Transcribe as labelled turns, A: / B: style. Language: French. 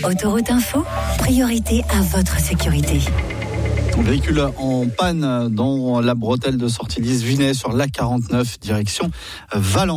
A: Autoroute Info, priorité à votre sécurité.
B: Véhicule en panne dans la bretelle de sortie Lys-Vinay sur l'A49 direction Valence.